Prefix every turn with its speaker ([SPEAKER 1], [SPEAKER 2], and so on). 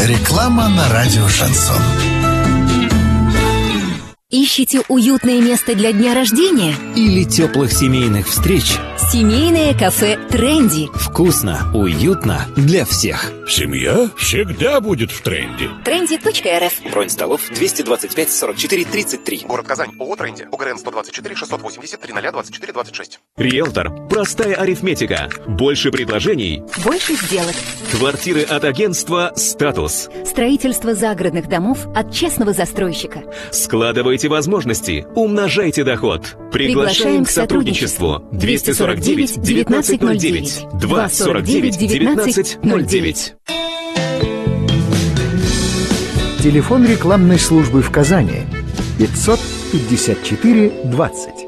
[SPEAKER 1] Реклама на радио «Шансон».
[SPEAKER 2] Ищете уютное место для дня рождения?
[SPEAKER 3] Или теплых семейных встреч?
[SPEAKER 2] Семейное кафе «Тренди».
[SPEAKER 3] Вкусно, уютно для всех.
[SPEAKER 4] Семья всегда будет в тренде.
[SPEAKER 2] Trendy.rf.
[SPEAKER 3] Бронь столов 225 44 33.
[SPEAKER 5] Город Казань. ООО «Тренди». ОГРН 124 680 30 24 26.
[SPEAKER 6] Риэлтор. Простая арифметика. Больше предложений.
[SPEAKER 2] Больше сделок.
[SPEAKER 6] Квартиры от агентства «Статус».
[SPEAKER 2] Строительство загородных домов от честного застройщика.
[SPEAKER 6] Складывайте возможности. Умножайте доход. Приглашаем к сотрудничеству. 249 1909. 249 1909.
[SPEAKER 7] Телефон рекламной службы в Казани 554 20.